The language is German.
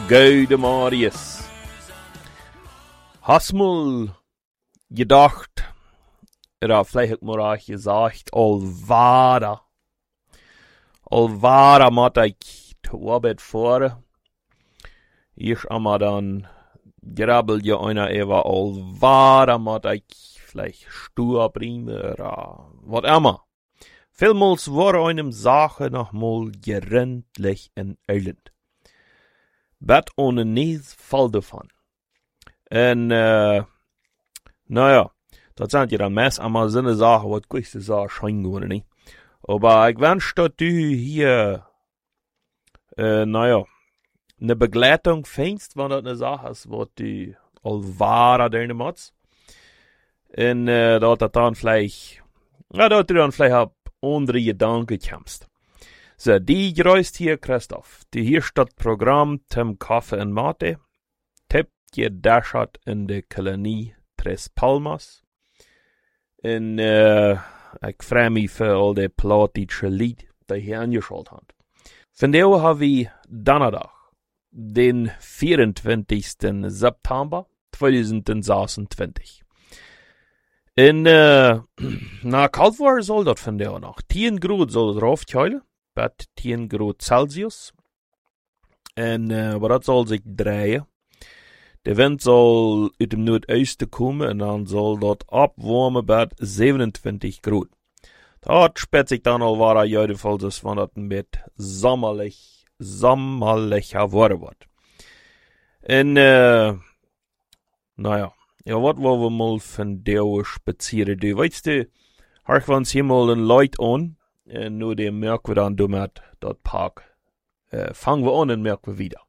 Goude Marius. Hasmul gedacht, oder vielleicht maar auch gesagt, Alvara mat ik te arbeit voor. Ich amma dann grabbel je einer Eva Alvara mat ik vielleicht Stur bringen oder wat immer. Vielmals war einem Sache noch mal gerendlich en Elend. Bet ohne niets fall davon. En, naja, dat zijn je dan meest allemaal zo'n zaken wat ik te zeggen schijn geworden, niet? Aber ik wens dat u hier, naja, eine Begleitung findest, wenn das eine Sache ist, wat du al wahrer deine mats. En, dat dann vielleicht, ja, dat du dann vielleicht auf andere Gedanken kommst. So, die reist hier, Christoph. Die hier statt Programm zum Kaffee und Mate. Tipp je dashat in de Kolonie Tres Palmas. En ik freue mich für all die platische Lied, die hier angeschaut haben. Vandaag haben wir Donnerdag, den 24. September 2026. En, na, kalt war soll dat vandaag nog. 10 Grad soll het raufkeulen. Bet 10 Grad Celsius. En maar dat zal zich draaien. De wind zal uit dem Noordoosten komen en dan zal dat opwarmen bij 27 Grad. Dat spet zich dan al waar jedenfalls is van dat een beetje sommerlicher worden wordt. En nou ja, wat willen we mal vandaag spazieren doen? Weet je, hark we ons hier mal een light aan. En nu merken we dan met dat park. Fangen we aan en merken we wieder.